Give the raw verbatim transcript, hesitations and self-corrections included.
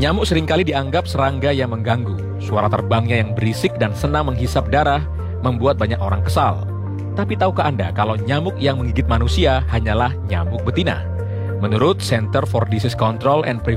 Nyamuk seringkali dianggap serangga yang mengganggu. Suara terbangnya yang berisik dan senang menghisap darah membuat banyak orang kesal. Tapi tahukah Anda kalau nyamuk yang menggigit manusia hanyalah nyamuk betina? Menurut Center for Disease Control and Prevention